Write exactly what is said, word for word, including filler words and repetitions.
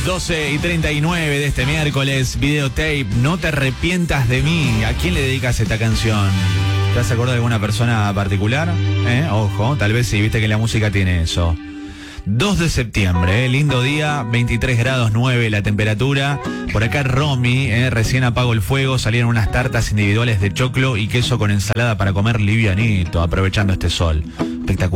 doce y treinta y nueve de este miércoles, videotape, No te arrepientas de mí. ¿A quién le dedicas esta canción? ¿Te has acordado de alguna persona particular? ¿Eh? Ojo, tal vez sí, viste que la música tiene eso. dos de septiembre, ¿eh? Lindo día, veintitrés grados nueve la temperatura. Por acá Romy, ¿eh? Recién apago el fuego, salieron unas tartas individuales de choclo y queso con ensalada para comer livianito, aprovechando este sol. Espectacular.